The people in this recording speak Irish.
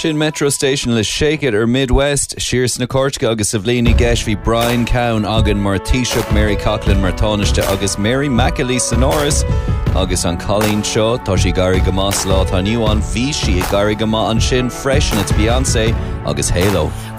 Sin Metro Station le Shake It ar Midwest Sirs na Cortga agus Savlini Gesh vi Brian Cowan agan mar Taoiseach Mary Coughlin mar Tánaiste agus Mary McAlee Sonoris agus an Colleen Shaw tá si gari gama slá tá niu an Vichy gari gama an sin fresh and it's Beyonce agus Halo.